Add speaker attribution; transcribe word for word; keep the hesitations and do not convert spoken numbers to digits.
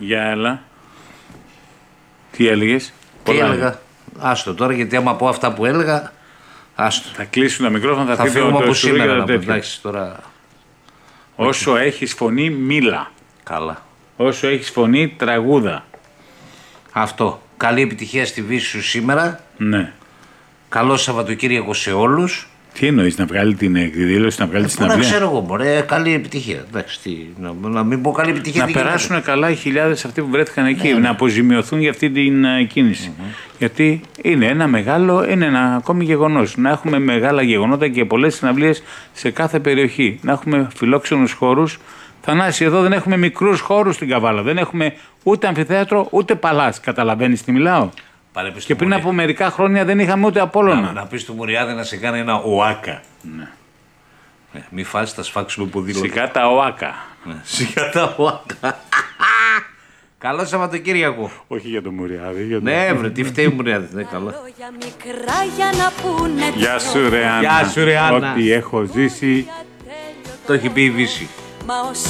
Speaker 1: Για έλα. Τι έλεγες?
Speaker 2: Τι έλεγα. Άστο τώρα, γιατί άμα πω αυτά που έλεγα. Άστο.
Speaker 1: Θα κλείσουν τα μικρόφωνα, θα,
Speaker 2: θα
Speaker 1: φύγουμε
Speaker 2: φύγουμε
Speaker 1: από
Speaker 2: από σήμερα. Να πω,
Speaker 1: εντάξει,
Speaker 2: τώρα...
Speaker 1: Όσο έχεις φωνή, μίλα.
Speaker 2: Καλά.
Speaker 1: Όσο έχεις φωνή, τραγούδα.
Speaker 2: Αυτό. Καλή επιτυχία στη Βύση σου σήμερα.
Speaker 1: Ναι.
Speaker 2: Καλό Σαββατοκύριακο σε όλους.
Speaker 1: Τι εννοείς, να βγάλει την εκδήλωση, να βγάλει
Speaker 2: ε,
Speaker 1: την συναυλία?
Speaker 2: Να ξέρω εγώ, μωρέ, καλή επιτυχία. Εντάξει, τι, να, να μην πω καλή επιτυχία.
Speaker 1: Να περάσουν γίνεται. Καλά οι χιλιάδες αυτοί που βρέθηκαν εκεί, ναι, να αποζημιωθούν για αυτή την uh, κίνηση. Mm-hmm. Γιατί είναι ένα μεγάλο, είναι ένα ακόμη γεγονός. Να έχουμε μεγάλα γεγονότα και πολλές συναυλίες σε κάθε περιοχή. Να έχουμε φιλόξενους χώρους. Θανάση, εδώ δεν έχουμε μικρούς χώρους στην Καβάλα. Δεν έχουμε ούτε αμφιθέατρο ούτε παλάς. Καταλαβαίνεις τι μιλάω? Και πριν από μερικά χρόνια δεν είχαμε ούτε Απόλλωνα.
Speaker 2: Να, να πεις του Μουριάδη να σε κάνει ένα ΟΑΚΑ. Ναι. Ε, μη φάσεις, θα σφάξουμε ποδήλατο.
Speaker 1: Σιγά τα ΟΑΚΑ.
Speaker 2: Ναι. Σιγά τα ΟΑΚΑ. Καλό Σαββατοκύριακο.
Speaker 1: Όχι για το Μουριάδη. Για το...
Speaker 2: Ναι, βρε, τι φταίει ο Μουριάδη. Ναι, καλά.
Speaker 1: Γεια σου, ρε Άννα.
Speaker 2: Γεια σου, ρε Άννα.
Speaker 1: Ό,τι έχω ζήσει
Speaker 2: το έχει πει η Βύση.